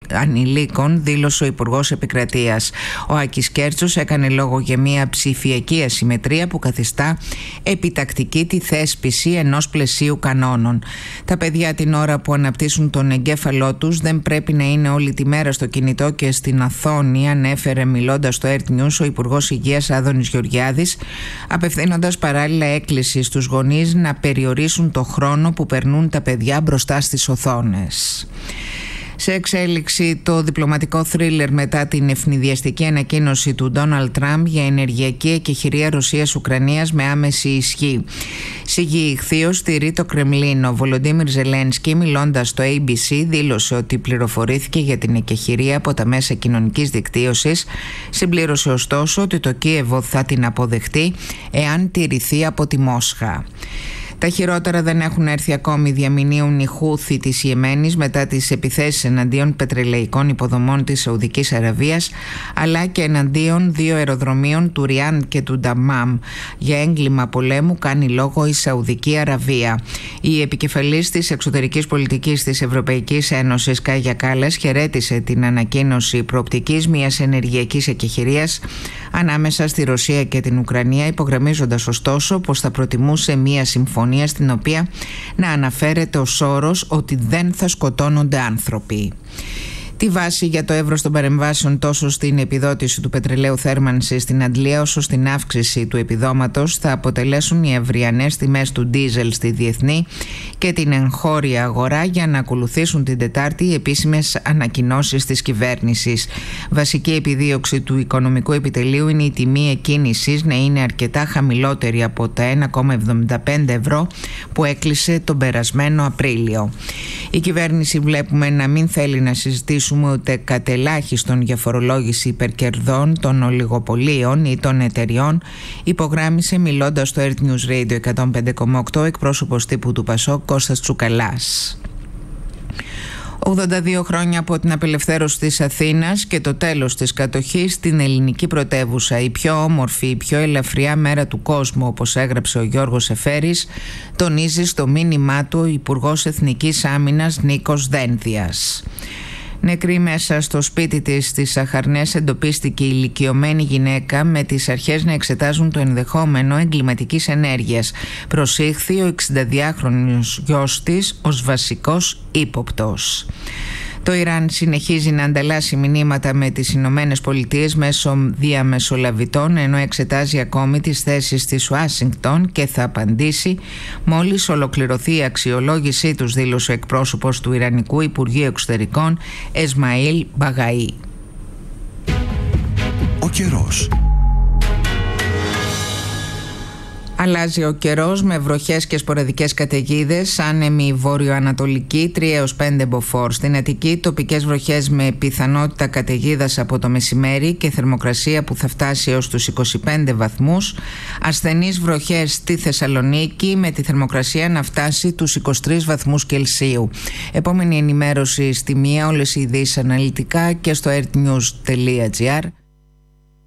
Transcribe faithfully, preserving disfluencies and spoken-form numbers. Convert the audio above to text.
ανηλίκων, δήλωσε ο Υπουργός Επικρατείας. Ο Άκης Κέρτσος έκανε λόγο για μια ψηφιακή ασυμμετρία που καθιστά επιτακτική τη θέσπιση ενός πλαισίου κανόνων. Τα παιδιά την ώρα που αναπτύσσουν τον εγκέφαλό τους δεν πρέπει να είναι όλη τη μέρα στο κινητό και στην οθόνη, ανέφερε μιλώντας στο Earth News ο Υπουργός Υγείας Άδωνης Γεωργιάδης, απευθύνοντας παράλληλα έκκληση στους γονείς να περιορίσουν το χρόνο που περνούν τα παιδιά μπροστά στις οθόνες. Σε εξέλιξη το διπλωματικό θρίλερ μετά την ευνηδιαστική ανακοίνωση του Ντόναλντ Τραμπ για ενεργειακή εκεχηρία Ρωσίας-Ουκρανίας με άμεση ισχύ. Σιγή ηχθείως στηρεί το Κρεμλίνο. Ο Βολοντίμιρ Ζελένσκι, μιλώντας στο έι μπι σι, δήλωσε ότι πληροφορήθηκε για την εκεχηρία από τα μέσα κοινωνικής δικτύωσης. Συμπλήρωσε ωστόσο ότι το Κίεβο θα την αποδεχτεί εάν τηρηθεί από τη Μόσχα. Τα χειρότερα δεν έχουν έρθει ακόμη, διαμηνύουν οι Χούθοι της Ιεμένης μετά τις επιθέσεις εναντίον πετρελαϊκών υποδομών της Σαουδικής Αραβίας, αλλά και εναντίον δύο αεροδρομίων του Ριάντ και του Νταμάμ. Για έγκλημα πολέμου κάνει λόγο η Σαουδική Αραβία. Η επικεφαλής της εξωτερικής πολιτικής της Ευρωπαϊκής Ένωσης, Κάγια Κάλλας, χαιρέτησε την ανακοίνωση προοπτικής μιας ενεργειακής εκεχηρίας ανάμεσα στη Ρωσία και την Ουκρανία, υπογραμμίζοντας ωστόσο πως θα προτιμούσε μια συμφωνία στην οποία να αναφέρεται ως όρος ότι δεν θα σκοτώνονται άνθρωποι. Τη βάση για το εύρος των παρεμβάσεων τόσο στην επιδότηση του πετρελαίου θέρμανσης στην Αντλία όσο στην αύξηση του επιδόματος θα αποτελέσουν οι αυριανές τιμές του ντίζελ στη διεθνή και την εγχώρια αγορά, για να ακολουθήσουν την Τετάρτη οι επίσημες ανακοινώσεις της κυβέρνησης. Βασική επιδίωξη του Οικονομικού Επιτελείου είναι η τιμή εκκίνησης να είναι αρκετά χαμηλότερη από τα ένα κόμμα εβδομήντα πέντε ευρώ που έκλεισε τον περασμένο Απρίλιο. Η κυβέρνηση βλέπουμε να μην θέλει να συζητήσουμε ούτε κατελάχιστον για φορολόγηση υπερκερδών των ολιγοπολίων ή των εταιριών, υπογράμμισε μιλώντας στο Earth News Radio εκατόν πέντε κόμμα οκτώ εκπρόσωπος τύπου του Πασόκ Κώστας Τσουκαλάς. ογδόντα δύο χρόνια από την απελευθέρωση της Αθήνας και το τέλος της κατοχής στην ελληνική πρωτεύουσα, η πιο όμορφη, η πιο ελαφριά μέρα του κόσμου, όπως έγραψε ο Γιώργος Εφέρης, τονίζει στο μήνυμά του ο Υπουργός Εθνικής Άμυνας Νίκος Δένδιας. Νεκρή μέσα στο σπίτι της στις Αχαρνές εντοπίστηκε η ηλικιωμένη γυναίκα με τις αρχές να εξετάζουν το ενδεχόμενο εγκληματικής ενέργειας. Προσήχθη ο εξηνταδυάχρονος γιος της ως βασικός ύποπτος. Το Ιράν συνεχίζει να ανταλλάσσει μηνύματα με τις Ηνωμένες Πολιτείες μέσω διαμεσολαβητών, ενώ εξετάζει ακόμη τις θέσεις της Ουάσιγκτον και θα απαντήσει μόλις ολοκληρωθεί η αξιολόγησή τους, δήλωσε ο εκπρόσωπος του Ιρανικού Υπουργείου Εξωτερικών Εσμαήλ Μπαγαή. Ο καιρός. Αλλάζει ο καιρός με βροχές και σποραδικές καταιγίδες, άνεμη βορειοανατολική τρία έως πέντε μποφόρ. Στην Αττική τοπικές βροχές με πιθανότητα καταιγίδας από το μεσημέρι και θερμοκρασία που θα φτάσει έως τους είκοσι πέντε βαθμούς. Ασθενείς βροχές στη Θεσσαλονίκη με τη θερμοκρασία να φτάσει τους είκοσι τρεις βαθμούς Κελσίου. Επόμενη ενημέρωση στη μία, όλες οι ειδήσεις αναλυτικά και στο earthnews τελεία gr.